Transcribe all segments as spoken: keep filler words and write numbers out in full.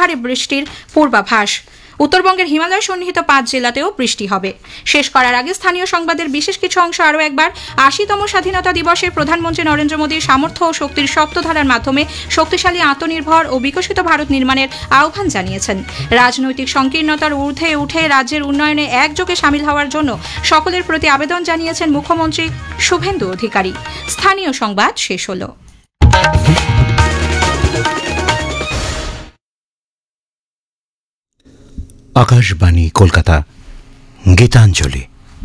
ভারী বৃষ্টির পূর্বাভাস। উত্তরবঙ্গের হিমালয় সন্নিহিত পাঁচ জেলাতেও বৃষ্টি হবে। শেষ করার আগে স্থানীয় সংবাদের বিশেষ কিছু অংশ আরও একবার। আশিতম স্বাধীনতা দিবসে প্রধানমন্ত্রী নরেন্দ্র মোদীর সামর্থ্য ও শক্তির সপ্তধারার মাধ্যমে শক্তিশালী, আত্মনির্ভর ও বিকশিত ভারত নির্মাণের আহ্বান জানিয়েছেন। রাজনৈতিক সংকীর্ণতার ঊর্ধ্বে উঠে রাজ্যের উন্নয়নে একযোগে সামিল হওয়ার জন্য সকলের প্রতি আবেদন জানিয়েছেন মুখ্যমন্ত্রী শুভেন্দু অধিকারী। স্থানীয় সংবাদ শেষ হলো। আকাশবাণী কলকাতা, গীতাঞ্জলি।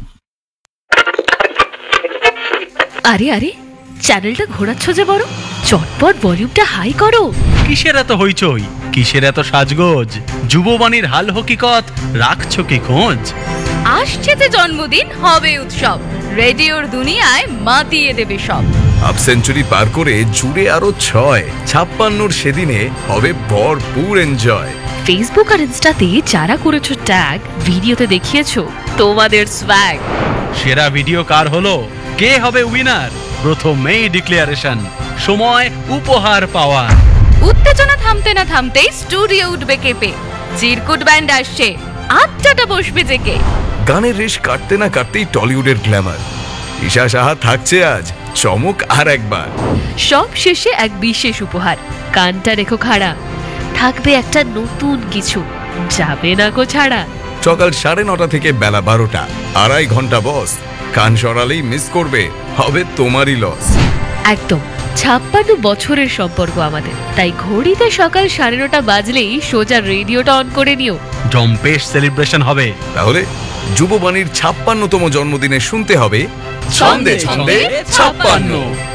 আরে আরে, চ্যানেলটা ঘোরাচ্ছ যে বড়, চটপট ভলিউমটা হাই করো। কিসের এত হইচই, কিসের এত সাজগোজ? যুববাণীর হাল হকিকত রাখছো কি খোঁজ? আসছে যে জন্মদিন, হবে উৎসব, রেডিওর দুনিয়ায় মাতিয়ে দেবে সব। হাফ সেঞ্চুরি পার করে জুড়ে আরো ছয়, ছাপ্পান্নর সেদিনে হবে ভরপুর এনজয়। ফেসবুক আর ইনস্টাতে যারা করেছো ট্যাগ, ভিডিওতে দেখিয়েছো তোমাদের সোয়াগ। সেরা ভিডিও কার হলো, কে হবে উইনার, প্রথমেই ডিক্লারেশন, সময় উপহার পাওয়ার। উত্তেজনা থামতে না থামতেই স্টুডিও উঠবে কেঁপে, চিরকুট ব্যান্ড আসছে, আড্ডাটা বসবে জেকে। গানের রেশ কাটতে না কাটতেই টলিউডের গ্ল্যামার, ঈশা সাহা থাকছে আজ চমক আর একবার। সব শেষে এক বিশেষ উপহার, কানটা রেখো খাড়া, থাকবে একটা নতুন কিছু, যাবে না কো ছাড়া। সকাল সাড়ে নটা থেকে বেলা বারোটা, আড়াই ঘন্টা বস, কান সরালেই মিস করবে, হবে তোমারই লস। একদম, ছাপ্পান্ন বছরের সম্পর্ক আমাদের, তাই ঘড়িতে সকাল সাড়ে নটা বাজলেই সোজা রেডিওটা অন করে নিও। জম্পেশ সেলিব্রেশন হবে। তাহলে যুববাণীর ছাপ্পান্নতম জন্মদিনে শুনতে হবে ছন্দে ছন্দে ছাপ্পান্ন।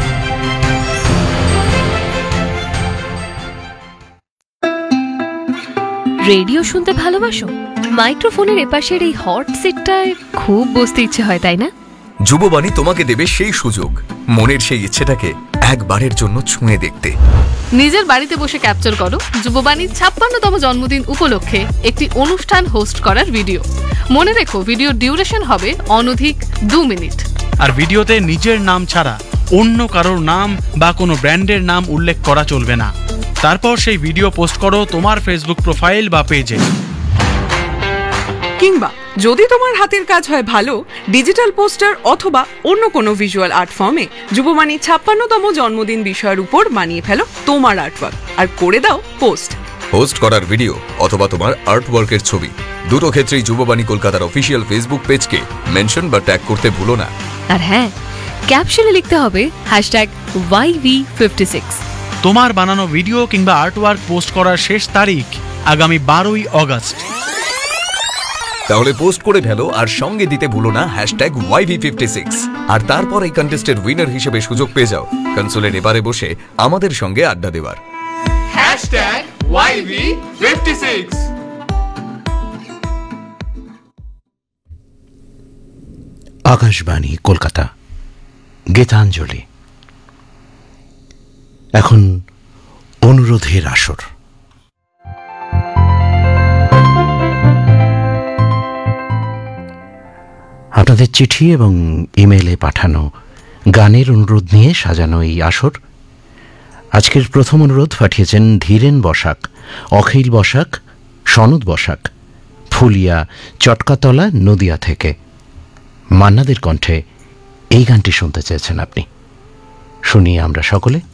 রেডিও শুনতে ভালোবাসো? মাইক্রোফোনের এপাশের এই হট সিটটায় খুব বসতে ইচ্ছে হয়, তাই না? যুববাণী তোমাকে দেবে সেই সুযোগ, মনের সেই ইচ্ছেটাকে একবারের জন্য ছুঁয়ে দেখতে। নিজের বাড়িতে বসে ক্যাপচার করো যুববাণীর ছাপ্পান্নতম জন্মদিন উপলক্ষে একটি অনুষ্ঠান হোস্ট করার ভিডিও। মনে রেখো, ভিডিওর ডিউরেশন হবে অনধিক দু মিনিট। আর ভিডিওতে নিজের নাম ছাড়া অন্য কারোর নাম বা কোনো ব্র্যান্ডের নাম উল্লেখ করা চলবে না। তারপর সেই ভিডিও পোস্ট করো তোমার ফেসবুক প্রোফাইল বা পেজে। কিংবা যদি তোমার হাতের কাজ হয় ভালো, ডিজিটাল পোস্টার অথবা অন্য কোনো ভিজুয়াল আর্ট ফর্মে যুববাণী ছাপ্পান্নতম জন্মদিন বিষয়ের উপর মানিয়ে ফেলো তোমার আর্টওয়ার্ক আর করে দাও পোস্ট। পোস্ট করার ভিডিও অথবা তোমার আর্টওয়ার্কের ছবি, দুটো ক্ষেত্রেই যুববাণী কলকাতার অফিসিয়াল ফেসবুক পেজকে মেনশন বা ট্যাগ করতে ভুলো না। আর হ্যাঁ, ক্যাপশনে লিখতে হবে hashtag Y V fifty six. তোমার বানানো ভিডিও কিংবা আর্টওয়ার্ক পোস্ট করার শেষ তারিখ আগামী বারোই অগস্ট। তাহলে পোস্ট করে ফেলো আর সঙ্গে দিতে ভুলো না hashtag Y V fifty six. আর তারপর এই কন্টেস্টের উইনার হিসেবে সুযোগ পেয়ে যাও কনসোলের এবারে বসে আমাদের সঙ্গে আড্ডা দেওয়ার। Hashtag Y V fifty six. Akashvani Kolkata, Gitanjali. এখন অনুরোধের আসর। আপনাদের চিঠি এবং ইমেইলে পাঠানো গানের অনুরোধ নিয়ে সাজানো এই আসর। আজকের প্রথম অনুরোধ পাঠিয়েছেন ধীরেন বসাক, অখিল বসাক, সনদ বসাক, ফুলিয়া চটকাতলা নদিয়া থেকে। মান্নাদের কণ্ঠে এই গানটি শুনতে চেয়েছেন আপনি। শুনিয়ে আমরা সকলে।